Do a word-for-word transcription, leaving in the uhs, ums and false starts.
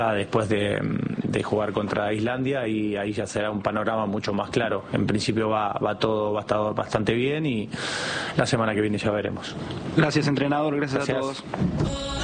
después de, de jugar contra Islandia, y ahí ya será un panorama mucho más claro. En principio va, va todo, va a estar bastante bien, y la semana que viene ya veremos. Gracias, entrenador, gracias, Gracias a todos.